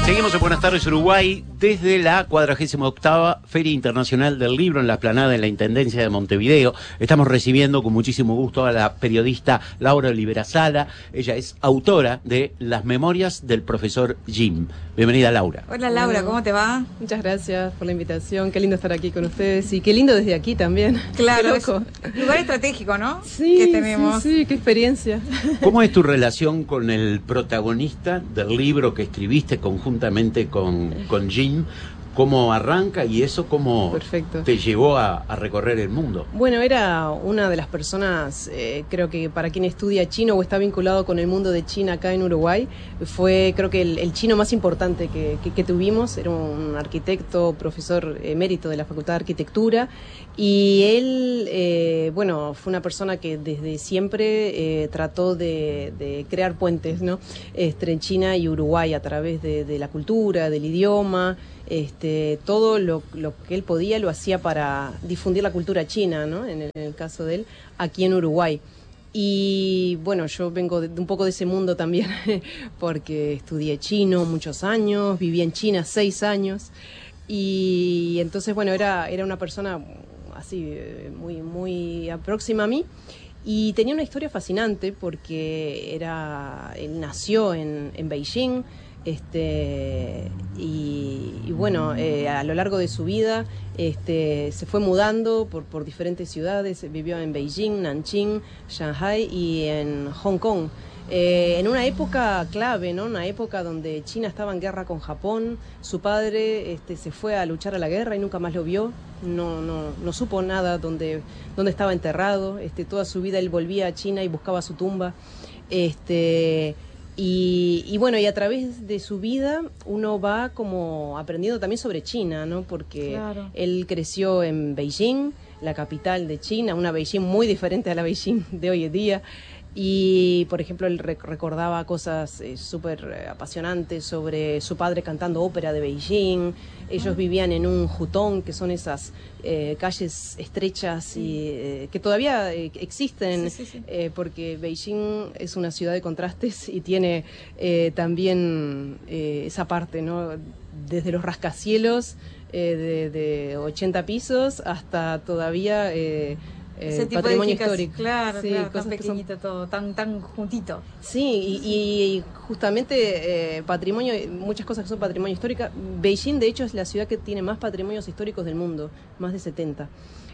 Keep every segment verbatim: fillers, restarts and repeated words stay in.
Seguimos en Buenas tardes Uruguay desde la cuadragésima octava Feria Internacional del Libro en la Explanada en la Intendencia de Montevideo. Estamos recibiendo con muchísimo gusto a la periodista Laura Olivera Sala. Ella es autora de Las Memorias del Profesor Jim. Bienvenida, Laura. Hola, Laura, ¿cómo te va? Muchas gracias por la invitación. Qué lindo estar aquí con ustedes y qué lindo desde aquí también. Claro, es un lugar estratégico, ¿no? Sí, que tenemos. sí, sí, qué experiencia. ¿Cómo es tu relación con el protagonista del libro que escribiste conjuntamente con, con Jim? ¿Cómo arranca y eso cómo Perfecto. te llevó a, a recorrer el mundo? Bueno, era una de las personas, eh, creo que para quien estudia chino o está vinculado con el mundo de China acá en Uruguay, fue creo que el, el chino más importante que, que, que tuvimos. Era un arquitecto, profesor emérito de la Facultad de Arquitectura, y él, eh, bueno, fue una persona que desde siempre eh, trató de, de crear puentes, ¿no?, entre China y Uruguay a través de, de la cultura, del idioma. Este, todo lo, lo que él podía lo hacía para difundir la cultura china, ¿no?, en el, en el caso de él, aquí en Uruguay. Y bueno, yo vengo de, de un poco de ese mundo también, porque estudié chino muchos años, viví en China seis años, y entonces, bueno, era, era una persona así muy, muy próxima a mí. Y tenía una historia fascinante porque era, él nació en, en Beijing. Este, y, y bueno, eh, a lo largo de su vida este, se fue mudando por, por diferentes ciudades. Vivió en Beijing, Nanjing, Shanghai y en Hong Kong. Eh, en una época clave, ¿no? Una época donde China estaba en guerra con Japón. Su padre este, se fue a luchar a la guerra y nunca más lo vio. No, no, no supo nada dónde, dónde estaba enterrado. Este, toda su vida él volvía a China y buscaba su tumba. Este... Y, y bueno, y a través de su vida uno va como aprendiendo también sobre China, ¿no? Porque claro, él creció en Beijing, la capital de China, una Beijing muy diferente a la Beijing de hoy en día. Y, por ejemplo, él rec recordaba cosas eh, súper eh, apasionantes sobre su padre cantando ópera de Beijing. Ellos vivían en un hutong, que son esas eh, calles estrechas y eh, que todavía eh, existen, sí, sí, sí. Eh, porque Beijing es una ciudad de contrastes y tiene eh, también eh, esa parte, ¿no?, desde los rascacielos eh, de, de ochenta pisos hasta todavía... Eh, Eh, Ese tipo patrimonio de histórico. Claro, sí, claro, cosas tan pequeñito son... todo, tan, tan juntito. Sí, y, y justamente eh, patrimonio, muchas cosas que son patrimonio histórico. Beijing, de hecho, es la ciudad que tiene más patrimonios históricos del mundo, más de setenta.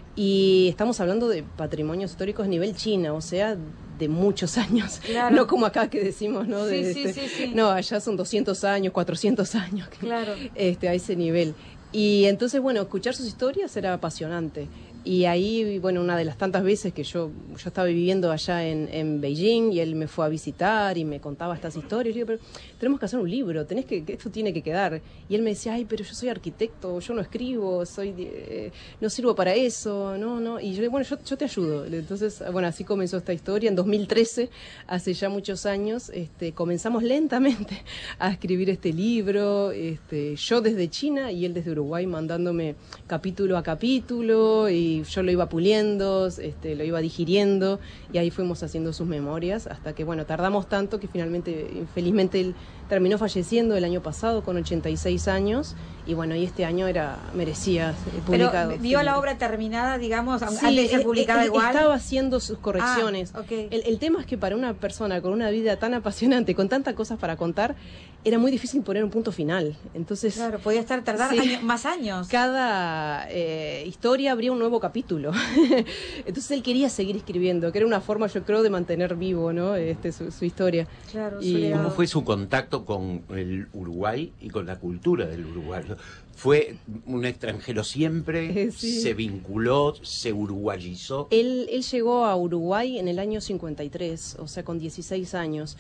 Y estamos hablando de patrimonios históricos a nivel China, o sea, de muchos años. Claro. No como acá que decimos, ¿no? De, sí, sí, este, sí, sí. No, allá son doscientos años, cuatrocientos años. Claro. Este, a ese nivel. Y entonces, bueno, escuchar sus historias era apasionante. Y ahí, bueno, una de las tantas veces que yo, yo estaba viviendo allá en, en Beijing y él me fue a visitar y me contaba estas historias. Yo digo, pero tenemos que hacer un libro, tenés que, esto tiene que quedar. Y él me decía, ay, pero yo soy arquitecto, yo no escribo, soy eh, no sirvo para eso, no, no. Y yo le digo, bueno, yo, yo te ayudo. Entonces, bueno, así comenzó esta historia. En dos mil trece, hace ya muchos años, este, comenzamos lentamente a escribir este libro. Este, yo desde China y él desde Uruguay, mandándome capítulo a capítulo, y yo lo iba puliendo, este, lo iba digiriendo, y ahí fuimos haciendo sus memorias, hasta que, bueno, tardamos tanto que finalmente, infelizmente, él terminó falleciendo el año pasado con ochenta y seis años, y bueno, y este año era merecía eh, publicado. Pero vio sí. la obra terminada, digamos, Sí, antes de ser publicada él, igual. Estaba haciendo sus correcciones. Ah, okay. el, el tema es que para una persona con una vida tan apasionante, con tantas cosas para contar, era muy difícil poner un punto final. Entonces, claro, podía estar tardar sí, año, más años. Cada eh, historia abría un nuevo capítulo. Entonces él quería seguir escribiendo, que era una forma, yo creo, de mantener vivo, ¿no?, este, su, su historia. Claro, y, ¿Cómo fue su contacto con el Uruguay y con la cultura del Uruguay? ¿Fue un extranjero siempre? Eh, sí. ¿Se vinculó? ¿Se uruguayizó? Él, él llegó a Uruguay en el año cincuenta y tres, o sea, con dieciséis años.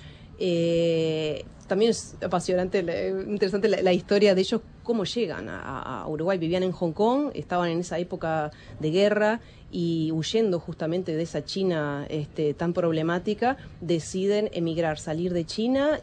Eh, también es apasionante, la, interesante la, la historia de ellos, cómo llegan a, a Uruguay. Vivían en Hong Kong, estaban en esa época de guerra y huyendo justamente de esa China este, tan problemática, deciden emigrar, salir de China,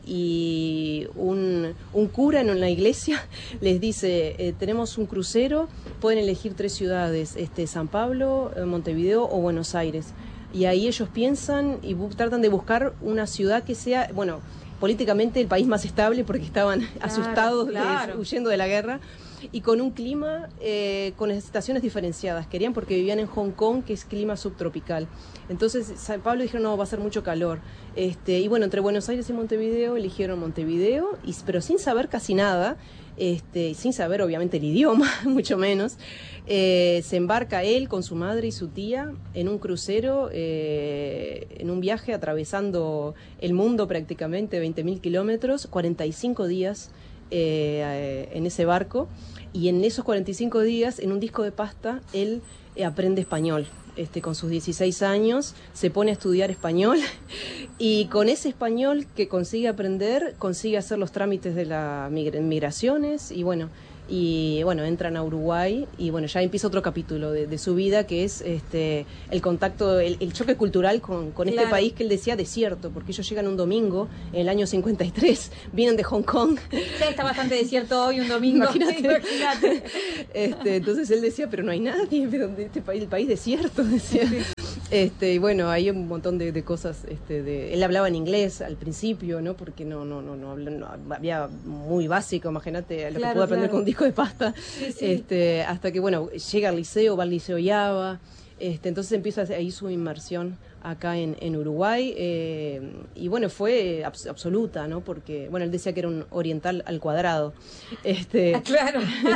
y un, un cura en una iglesia les dice, eh, tenemos un crucero, pueden elegir tres ciudades, este, San Pablo, Montevideo o Buenos Aires. Y ahí ellos piensan y tratan de buscar una ciudad que sea, bueno, políticamente el país más estable porque estaban Claro, asustados, de- claro. huyendo de la guerra, y con un clima eh, con estaciones diferenciadas. Querían porque vivían en Hong Kong, que es clima subtropical. Entonces San Pablo dijeron, no, va a ser mucho calor. Este, y bueno, entre Buenos Aires y Montevideo eligieron Montevideo, y, pero sin saber casi nada, este, sin saber obviamente el idioma, mucho menos. Eh, se embarca él con su madre y su tía en un crucero, eh, en un viaje atravesando el mundo prácticamente, veinte mil kilómetros, cuarenta y cinco días eh, en ese barco, y en esos cuarenta y cinco días, en un disco de pasta, él eh, aprende español. Este, con sus dieciséis años se pone a estudiar español, y con ese español que consigue aprender, consigue hacer los trámites de las migraciones, y bueno, y bueno, entran a Uruguay, y bueno, ya empieza otro capítulo de, de su vida, que es este el contacto, el, el choque cultural con, con este Claro. país que él decía desierto, porque ellos llegan un domingo en el año cincuenta y tres, vienen de Hong Kong. Ya está bastante desierto hoy, un domingo. Imagínate. Imagínate. Este, entonces él decía, pero no hay nadie, pero de este país, el país desierto, decía. Este, y bueno, hay un montón de, de cosas. Este, de, él hablaba en inglés al principio, ¿no? Porque no, no, no, no, habla- no había muy básico, imagínate lo Claro, que pudo aprender claro. con un disco de pasta. Sí, sí. Este, hasta que bueno, llega al liceo, va al liceo Yaba. Este, entonces empieza ahí su inmersión acá en, en Uruguay, eh, y bueno, fue abs- absoluta, ¿no? Porque, bueno, él decía que era un oriental al cuadrado. Este, Ah, claro.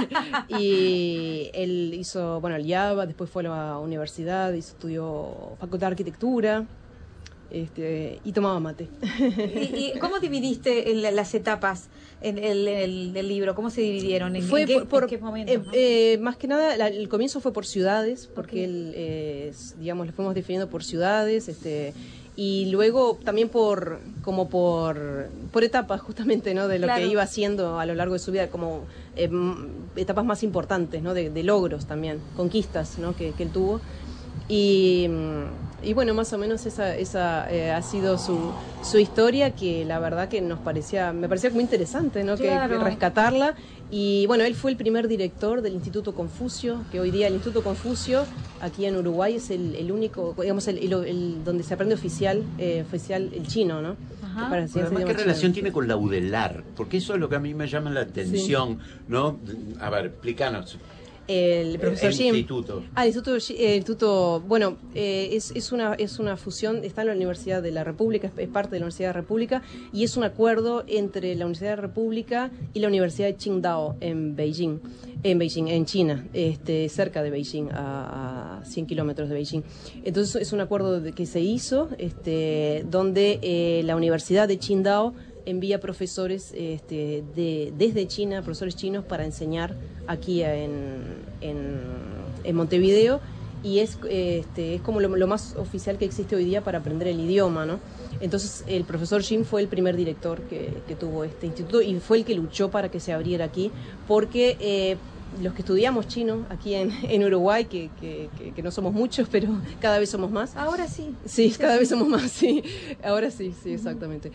y él hizo, bueno, el Yaba, después fue a la universidad, hizo- estudió Facultad de Arquitectura, este, y tomaba mate. ¿Y, y cómo dividiste el- las etapas en el, el- del libro? ¿Cómo se dividieron? ¿En, Fue en qué, por, por- en qué momentos? eh, ¿no? eh, más que nada, la- el comienzo fue por ciudades, porque Ok. él, eh, es- digamos, lo fuimos definiendo por ciudades, este, y luego también por, como por, por etapas justamente, ¿no? De lo Claro. que iba haciendo a lo largo de su vida, como eh, m- etapas más importantes, ¿no? De, de logros también, conquistas, ¿no? Que, que él tuvo. Y, mm, y bueno, más o menos esa, esa eh, ha sido su, su historia, que la verdad que nos parecía, me parecía muy interesante, ¿no? Que- Claro. que rescatarla. Y bueno, él fue el primer director del Instituto Confucio, que hoy día el Instituto Confucio aquí en Uruguay es el, el único, digamos, el, el- el- donde se aprende oficial, eh, oficial el chino, ¿no? Ajá. Que para la Pero ciencia además, ¿qué idioma relación chino. tiene con la UDELAR? Porque eso es lo que a mí me llama la atención, ¿no? A ver, explícanos. El profesor El Jim. instituto. Ah, el instituto, Gi- eh, el instituto, bueno, eh, es, es una es una fusión, está en la Universidad de la República, es, es parte de la Universidad de la República, y es un acuerdo entre la Universidad de la República y la Universidad de Qingdao en Beijing, en Beijing, en China, este, cerca de Beijing, a, a cien kilómetros de Beijing. Entonces es un acuerdo de- que se hizo, este, donde eh, la Universidad de Qingdao envía profesores este, de, desde China, profesores chinos, para enseñar aquí en, en, en Montevideo, y es, este, es como lo, lo más oficial que existe hoy día para aprender el idioma, ¿no? Entonces el profesor Jim fue el primer director que, que tuvo este instituto, y fue el que luchó para que se abriera aquí, porque eh, los que estudiamos chino aquí en, en Uruguay, que, que, que, que no somos muchos, pero cada vez somos más. Ahora sí. Sí, cada vez somos más, sí. Ahora sí, sí, exactamente.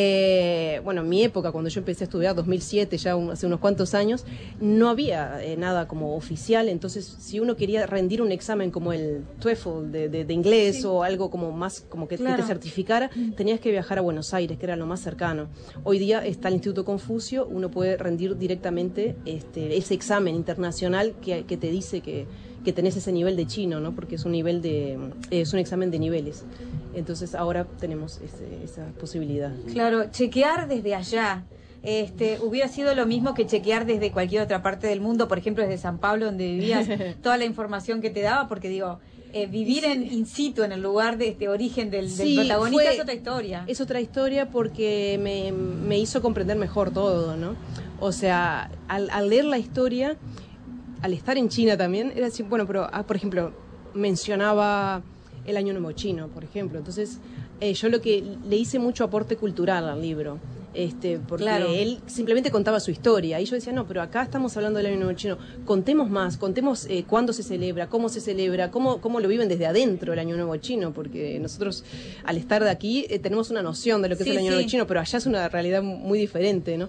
Eh, bueno, en mi época, cuando yo empecé a estudiar, dos mil siete, ya un- hace unos cuantos años, no había eh, nada como oficial. Entonces, si uno quería rendir un examen como el TOEFL de, de, de inglés, Sí. o algo como más, como que, que Claro. te certificara, tenías que viajar a Buenos Aires, que era lo más cercano. Hoy día está el Instituto Confucio, uno puede rendir directamente este, ese examen internacional que, que te dice que, que tenés ese nivel de chino, ¿no? Porque es un nivel de, es un examen de niveles. Entonces ahora tenemos ese- esa posibilidad. Claro, chequear desde allá. Este, hubiera sido lo mismo que chequear desde cualquier otra parte del mundo, por ejemplo desde San Pablo, donde vivías, toda la información que te daba, porque digo, eh, vivir en in situ, en el lugar de este origen del, del Sí, protagonista, fue- es otra historia. Es otra historia porque me, me hizo comprender mejor todo, ¿no? O sea, al, al leer la historia, al estar en China también, era así, bueno, pero, ah, por ejemplo, mencionaba el Año Nuevo Chino, por ejemplo. Entonces, eh, yo lo que le hice mucho aporte cultural al libro. Este, porque Claro. él simplemente contaba su historia, y yo decía, no, pero acá estamos hablando del Año Nuevo Chino, contemos más, contemos eh, cuándo se celebra, cómo se celebra, cómo, cómo lo viven desde adentro el Año Nuevo Chino, porque nosotros al estar de aquí eh, tenemos una noción de lo que Sí, es el Año sí. Nuevo Chino, pero allá es una realidad muy diferente, ¿no?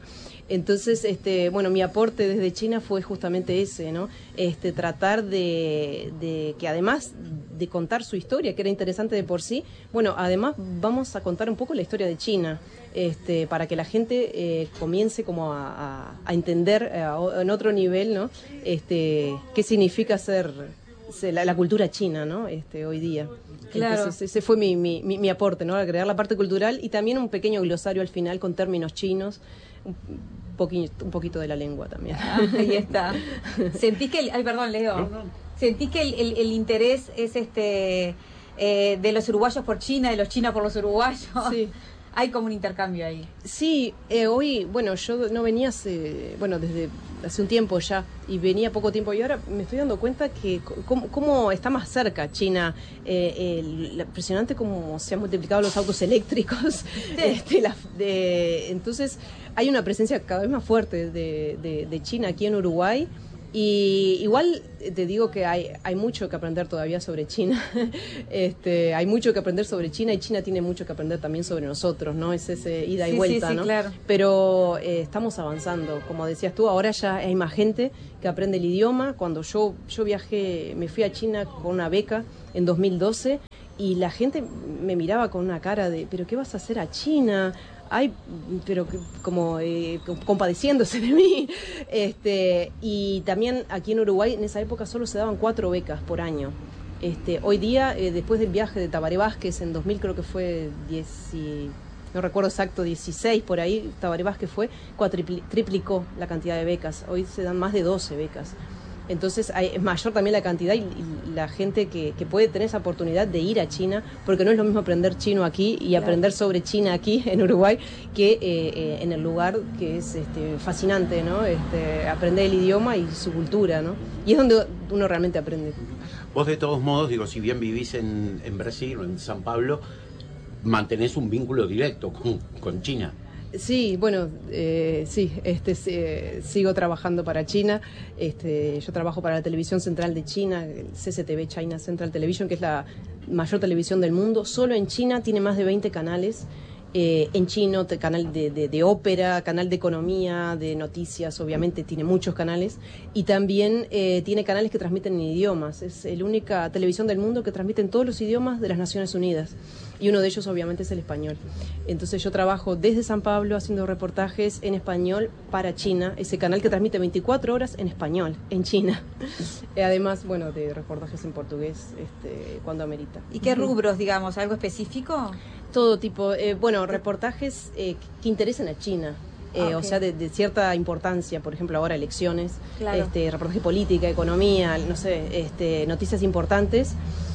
Entonces, este, bueno, mi aporte desde China fue justamente ese, ¿no? Este, tratar de, de que además de contar su historia, que era interesante de por sí, bueno, además vamos a contar un poco la historia de China, este, para que la gente eh, comience como a, a, a entender eh, en otro nivel, ¿no? Este, qué significa ser la, la cultura china, ¿no? Este, hoy día. Claro. Entonces, ese fue mi, mi, mi, mi aporte, ¿no? Agregar la parte cultural y también un pequeño glosario al final con términos chinos. Un poquito, un poquito de la lengua también. Ah, ahí está. Sentís que el, ay, perdón, Leo. No, no. Sentís que el, el, el interés es este eh, de los uruguayos por China, de los chinos por los uruguayos. Sí. Hay como un intercambio ahí. Sí, eh, hoy, bueno, yo no venía hace, bueno, desde hace un tiempo ya, y venía poco tiempo, y ahora me estoy dando cuenta que cómo, cómo está más cerca China, eh, el, impresionante cómo se han multiplicado los autos eléctricos, Sí. este, la, de, entonces hay una presencia cada vez más fuerte de, de, de China aquí en Uruguay. Y igual te digo que hay, hay mucho que aprender todavía sobre China. este, hay mucho que aprender sobre China y China tiene mucho que aprender también sobre nosotros, ¿no? Es ese ida y Sí, vuelta, sí, sí, ¿no? claro. Pero eh, estamos avanzando. Como decías tú, ahora ya hay más gente que aprende el idioma. Cuando yo, yo viajé, me fui a China con una beca en dos mil doce y la gente me miraba con una cara de, ¿pero qué vas a hacer a China? Ay, pero que- como eh, compadeciéndose de mí. Este, y también aquí en Uruguay en esa época solo se daban cuatro becas por año. Este, hoy día, eh, después del viaje de Tabaré Vázquez en dos mil, creo que fue diez, y- no recuerdo exacto, dieciséis por ahí, Tabaré Vázquez fue, cuatripli- triplicó la cantidad de becas. Hoy se dan más de doce becas. Entonces hay, es mayor también la cantidad y, y la gente que, que puede tener esa oportunidad de ir a China, porque no es lo mismo aprender chino aquí y Claro. aprender sobre China aquí en Uruguay que eh, eh, en el lugar que es este, fascinante, ¿no? Este, aprender el idioma y su cultura, ¿no? Y es donde uno realmente aprende. Vos de todos modos, digo, si bien vivís en, en Brasil o en San Pablo, mantenés un vínculo directo con, con China. Sí, bueno, eh, sí, este, eh, sigo trabajando para China. Este, yo trabajo para la televisión central de China, el C C T V, China Central Television, que es la mayor televisión del mundo. Solo en China tiene más de veinte canales. Eh, en chino, te- canal de, de, de ópera, canal de economía, de noticias, obviamente tiene muchos canales. Y también eh, tiene canales que transmiten en idiomas. Es la única televisión del mundo que transmite en todos los idiomas de las Naciones Unidas. Y uno de ellos obviamente es el español. Entonces yo trabajo desde San Pablo haciendo reportajes en español para China, ese canal que transmite veinticuatro horas en español, en China. Eh, Además, bueno, de reportajes en portugués, este, cuando amerita. ¿Y qué rubros, digamos? ¿Algo específico? Todo tipo, eh, bueno, reportajes eh, que interesen a China. Eh, Ah, ok. O sea, de, de cierta importancia, por ejemplo, ahora elecciones, Claro. este, reportaje política, economía, no sé, este, noticias importantes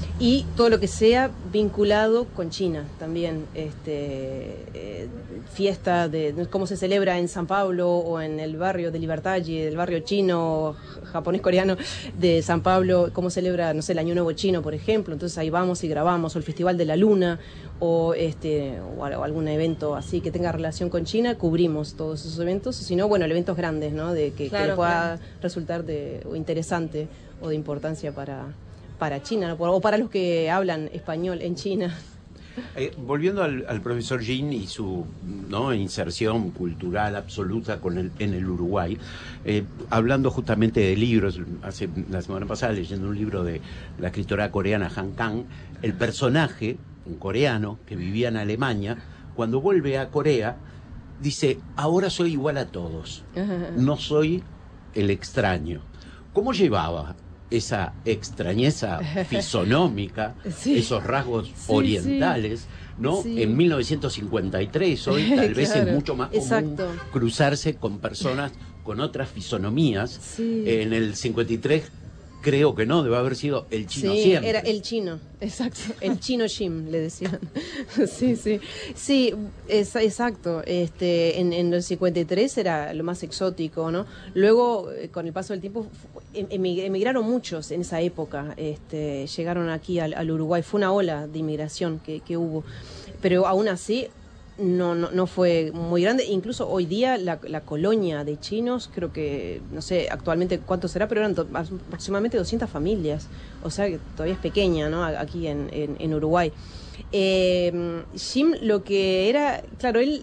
y todo lo que sea vinculado con China también, este, eh, fiesta de, de cómo se celebra en San Pablo o en el barrio de Libertad, el barrio chino, japonés, coreano de San Pablo, cómo celebra, no sé, el Año Nuevo chino, por ejemplo. Entonces ahí vamos y grabamos, o el Festival de la Luna, o este o, al- o algún evento así que tenga relación con China, cubrimos todos esos eventos, o si no, bueno, eventos grandes, ¿no? De que, que Claro, le pueda claro. resultar de o interesante o de importancia para para China, ¿no? O para los que hablan español en China. Eh, volviendo al, al profesor Jin y su ¿no? inserción cultural absoluta con el, en el Uruguay, eh, hablando justamente de libros, hace la semana pasada leyendo un libro de la escritora coreana Han Kang, el personaje, un coreano que vivía en Alemania, cuando vuelve a Corea, dice, ahora soy igual a todos, no soy el extraño. ¿Cómo llevaba esa extrañeza fisonómica, Sí. esos rasgos Sí, orientales, ¿no? Sí. En mil novecientos cincuenta y tres, hoy tal vez Claro, es mucho más común exacto. cruzarse con personas con otras fisonomías. Sí. En el cincuenta y tres creo que no, debe haber sido el chino Sí, siempre. era el chino, exacto, el chino Jim le decían. Sí, sí, sí, es, exacto. Este, en, en el cincuenta y tres era lo más exótico, ¿no? Luego, eh, con el paso del tiempo, fu- em- emig- emigraron muchos en esa época. Este, llegaron aquí al, al Uruguay. Fue una ola de inmigración que, que hubo, pero aún así. No, no, no fue muy grande. Incluso hoy día la, la colonia de chinos, creo que, no sé actualmente cuánto será, pero eran to- aproximadamente doscientas familias. O sea que todavía es pequeña, ¿no? A- Aquí en, en, en Uruguay. Eh, Jim lo que era, claro, él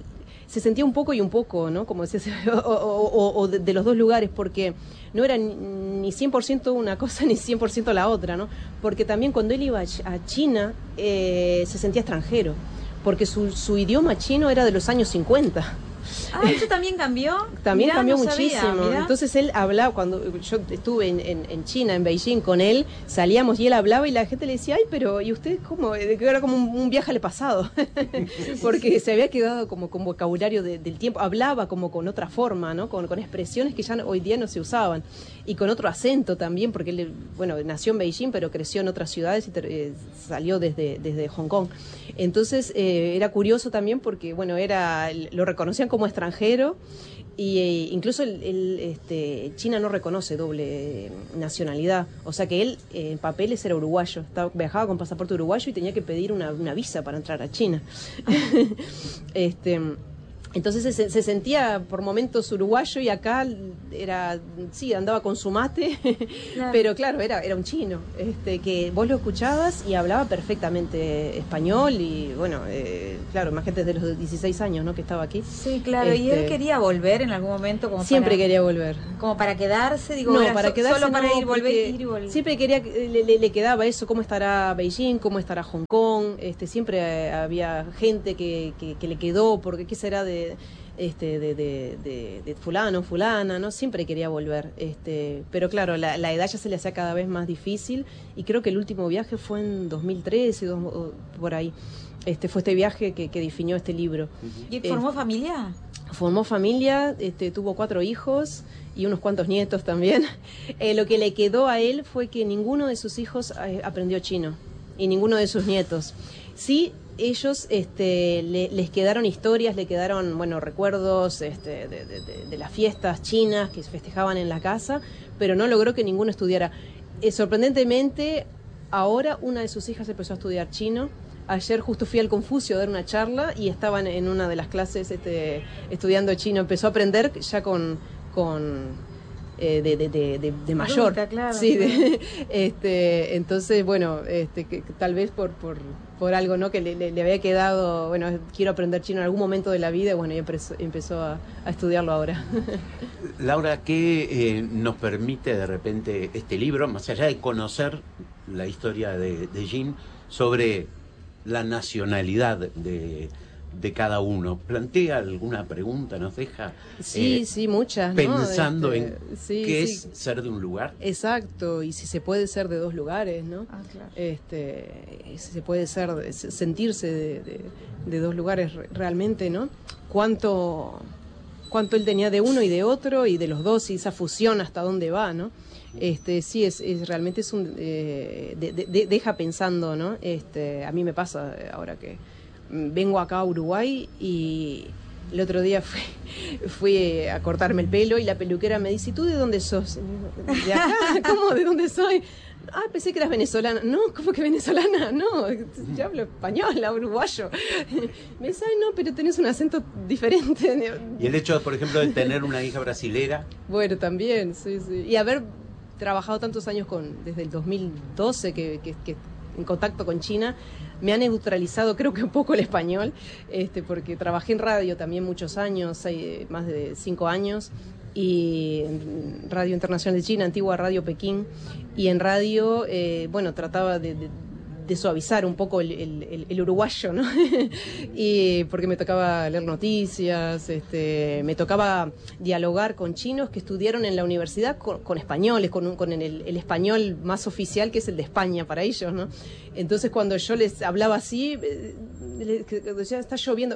se sentía un poco y un poco, ¿no? Como decías, o, o, o, o de, de los dos lugares, porque no era ni cien por ciento una cosa ni cien por ciento la otra, ¿no? Porque también cuando él iba a China eh, se sentía extranjero, porque su, su idioma chino era de los años cincuenta. Ah, ¿eso también cambió? También Mirá, cambió no muchísimo. sabía, Entonces él hablaba, cuando yo estuve en, en, en China, en Beijing con él, salíamos y él hablaba y la gente le decía, ay, pero ¿y usted cómo? Era como un, un viaje al pasado, porque se había quedado como con vocabulario de, del tiempo, hablaba como con otra forma, ¿no? Con, con expresiones que ya no, hoy día no se usaban, y con otro acento también, porque él, bueno, nació en Beijing, pero creció en otras ciudades y eh, salió desde, desde Hong Kong. Entonces eh, era curioso también porque, bueno, era lo reconocían como extranjero y eh, incluso el, el, este, China no reconoce doble eh, nacionalidad, o sea que él eh, en papeles era uruguayo, estaba, viajaba con pasaporte uruguayo y tenía que pedir una, una visa para entrar a China. este Entonces se, se sentía por momentos uruguayo y acá era, sí, andaba con su mate, claro. Pero claro, era, era un chino, este, que vos lo escuchabas y hablaba perfectamente español y bueno, eh, claro, más gente desde los dieciséis años, ¿no? Que estaba aquí. Sí, claro, este, y él quería volver en algún momento como siempre para, quería volver. Como para quedarse, digo, no, era para so, quedarse solo para no, ir, volver, ir y volver. Siempre quería, le, le, le quedaba eso, cómo estará Beijing, cómo estará Hong Kong, este, siempre había gente que, que, que le quedó, porque qué será de... Este, de, de, de, de fulano, fulana, ¿no? Siempre quería volver, este, pero claro, la, la edad ya se le hacía cada vez más difícil y creo que el último viaje fue en dos mil trece, dos, por ahí. Este, fue este viaje que, que definió este libro. ¿Y formó eh, familia? Formó familia, este, tuvo cuatro hijos y unos cuantos nietos también. Eh, lo que le quedó a él fue que ninguno de sus hijos eh, aprendió chino y ninguno de sus nietos. Sí, ellos este, le, les quedaron historias, le quedaron, bueno, recuerdos este, de, de, de, de las fiestas chinas que se festejaban en la casa, pero no logró que ninguno estudiara. Eh, sorprendentemente, ahora una de sus hijas empezó a estudiar chino. Ayer justo fui al Confucio a dar una charla y estaban en una de las clases este, estudiando chino. Empezó a aprender ya con... con Eh, de, de, de, de, de mayor, adulta, claro, sí, claro. De, este, entonces bueno, este, que, que tal vez por, por, por algo, ¿no? Que le, le, le había quedado, bueno, quiero aprender chino en algún momento de la vida, bueno, y empezó, empezó a, a estudiarlo ahora. Laura, ¿qué eh, nos permite de repente este libro, más allá de conocer la historia de, de Jin, sobre la nacionalidad de de cada uno? ¿Plantea alguna pregunta? ¿Nos deja sí, eh, sí, muchas, pensando ¿no? este, en sí, qué sí. es ser de un lugar? Exacto, y si se puede ser de dos lugares, ¿no? Ah, claro. Este, si se puede ser, sentirse de, de, de dos lugares realmente, ¿no? Cuánto, cuánto él tenía de uno y de otro y de los dos y esa fusión hasta dónde va, ¿no? Este, sí, es, es realmente es un eh, de, de, deja pensando, ¿no? Este, a mí me pasa ahora que vengo acá a Uruguay y el otro día fui, fui a cortarme el pelo y la peluquera me dice, ¿tú de dónde sos? ¿De acá? ¿Cómo? ¿De dónde soy? Ah, pensé que eras venezolana. No, ¿cómo que venezolana? No, yo hablo español, uruguayo. Me dice, ay, no, pero tenés un acento diferente. Y el hecho, por ejemplo, de tener una hija brasilera. Bueno, también, sí, sí. Y haber trabajado tantos años con, desde el dos mil doce que, que, que en contacto con China, me ha neutralizado creo que un poco el español, este, porque trabajé en radio también muchos años, seis, más de cinco años, y en Radio Internacional de China, antigua Radio Pekín, y en radio, eh, bueno, trataba de, de, de suavizar un poco el, el, el uruguayo, ¿no? Y porque me tocaba leer noticias, este, me tocaba dialogar con chinos que estudiaron en la universidad con, con españoles, con, un, con el, el español más oficial, que es el de España para ellos, ¿no? Entonces cuando yo les hablaba así, ya está lloviendo,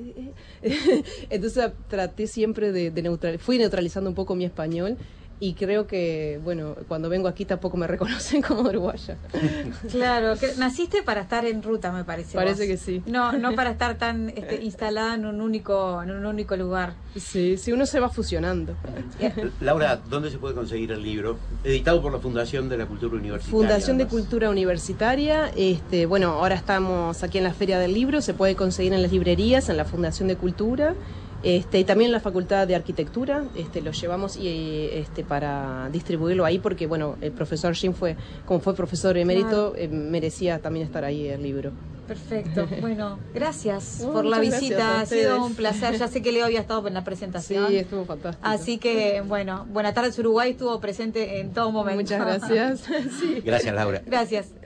entonces traté siempre de, de neutral, fui neutralizando un poco mi español. Y creo que, bueno, cuando vengo aquí tampoco me reconocen como uruguaya. Claro, que naciste para estar en ruta, me parece. Parece vos. que sí. No, no para estar tan este, instalada en un único, en un único lugar. Sí, sí, uno se va fusionando. Laura, ¿dónde se puede conseguir el libro? Editado por la Fundación de la Cultura Universitaria. Fundación de además. Cultura Universitaria. Este, bueno, ahora estamos aquí en la Feria del Libro, se puede conseguir en las librerías, en la Fundación de Cultura. Este, y también la Facultad de Arquitectura, este, lo llevamos y, este, para distribuirlo ahí, porque bueno, el profesor Jim fue, como fue profesor emérito, eh, merecía también estar ahí el libro. Perfecto. Bueno, gracias No, por la muchas visita. gracias a Ha sido ustedes. un placer. Ya sé que Leo había estado en la presentación. Sí, estuvo fantástico. Así que, bueno, Buenas tardes Uruguay estuvo presente en todo momento. Muchas gracias. Sí. Gracias, Laura. Gracias.